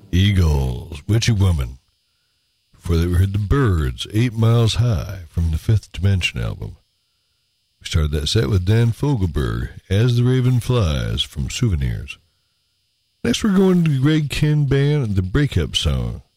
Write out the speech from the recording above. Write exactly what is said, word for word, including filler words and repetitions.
Eagles, Witchy Woman. Before that, we heard the Birds, Eight Miles High, from the Fifth Dimension album. We started that set with Dan Fogelberg, As the Raven Flies, from Souvenirs. Next, we're going to Greg Kihn Band and the Breakup Song.